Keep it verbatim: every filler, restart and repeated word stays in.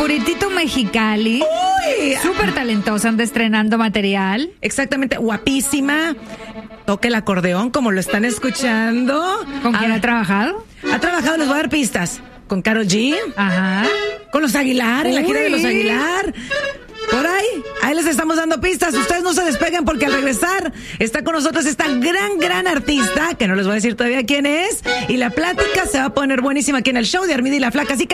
Puritito Mexicali. Uy, súper talentosa, anda estrenando material. Exactamente, guapísima. Toca el acordeón como lo están escuchando. ¿Con quién Ah, ha trabajado? Ha trabajado, les voy a dar pistas. Con Karol G. Ajá. Con los Aguilar, en la gira de los Uy. Aguilar. Por ahí, ahí les estamos dando pistas. Ustedes no se despeguen porque al regresar está con nosotros esta gran, gran artista, que no les voy a decir todavía quién es. Y la plática se va a poner buenísima aquí en el show de Armida y la Flaca. Así que